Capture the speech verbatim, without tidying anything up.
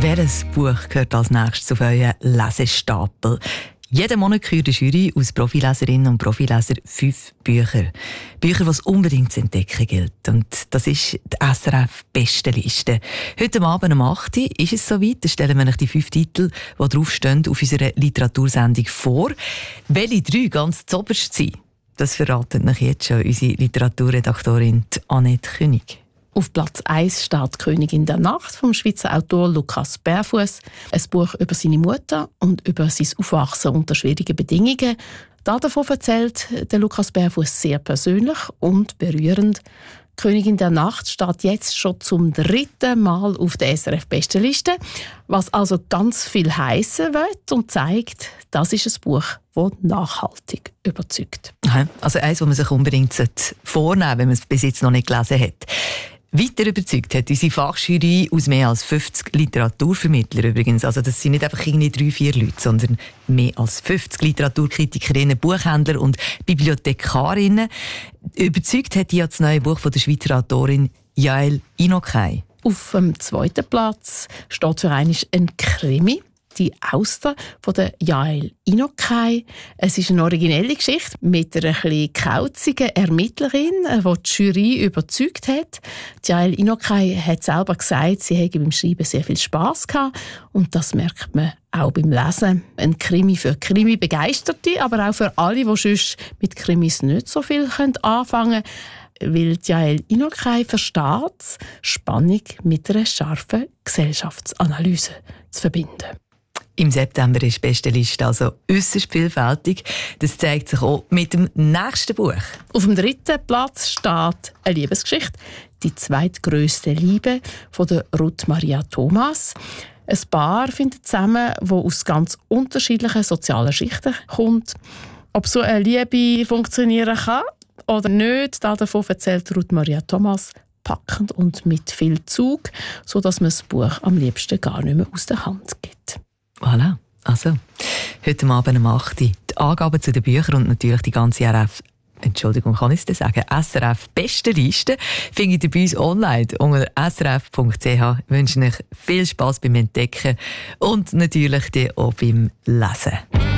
Welches Buch gehört als nächstes auf euren Lesestapel? Jeden Monat kürt die Jury aus Profileserinnen und Profilesern fünf Bücher. Bücher, die es unbedingt zu entdecken gilt. Und das ist die S R F-Bestenliste. Heute Abend um acht Uhr ist es soweit. Da stellen wir euch die fünf Titel, die draufstehen, auf unserer Literatursendung vor. Welche drei ganz zuoberst sind, das verratet euch jetzt schon unsere Literaturredaktorin Annette König. Auf Platz eins steht «Königin der Nacht» vom Schweizer Autor Lukas Berfuss. Ein Buch über seine Mutter und über sein Aufwachsen unter schwierigen Bedingungen. Davon erzählt der Lukas Berfuss sehr persönlich und berührend. «Königin der Nacht» steht jetzt schon zum dritten Mal auf der S R F-Bestenliste, was also ganz viel heissen wird und zeigt, das ist ein Buch, das nachhaltig überzeugt. Also eins, das man sich unbedingt vornehmen sollte, wenn man es bis jetzt noch nicht gelesen hat. Weiter überzeugt hat unsere Fachjury aus mehr als fünfzig Literaturvermittlern übrigens. Also das sind nicht einfach irgendwie drei, vier Leute, sondern mehr als fünfzig Literaturkritikerinnen, Buchhändler und Bibliothekarinnen. Überzeugt hat die das neue Buch von der Schweizer Autorin Yael Inokai. Auf dem zweiten Platz steht für einmal ein Krimi. «Die Auster» von der Yael Inokai. Es ist eine originelle Geschichte mit einer etwas kauzigen Ermittlerin, die die Jury überzeugt hat. Die Yael Inokai hat selber gesagt, sie hätte beim Schreiben sehr viel Spass gehabt. Und das merkt man auch beim Lesen. Ein Krimi für Krimi-Begeisterte, aber auch für alle, die sonst mit Krimis nicht so viel anfangen können. Weil die Yael Inokai versteht, Spannung mit einer scharfen Gesellschaftsanalyse zu verbinden. Im September ist die Bestenliste also äusserst vielfältig. Das zeigt sich auch mit dem nächsten Buch. Auf dem dritten Platz steht eine Liebesgeschichte, «Die zweitgrösste Liebe» von der Ruth Maria Thomas. Ein Paar findet zusammen, das aus ganz unterschiedlichen sozialen Schichten kommt. Ob so eine Liebe funktionieren kann oder nicht, davon erzählt Ruth Maria Thomas packend und mit viel Zug, sodass man das Buch am liebsten gar nicht mehr aus der Hand gibt. Voilà. Also, heute Abend um acht Uhr die Angaben zu den Büchern und natürlich die ganze R F, Entschuldigung, kann ich es sagen, S R F Bestenliste findet ihr bei uns online unter s r f punkt c h. Ich wünsche euch viel Spass beim Entdecken und natürlich auch beim Lesen.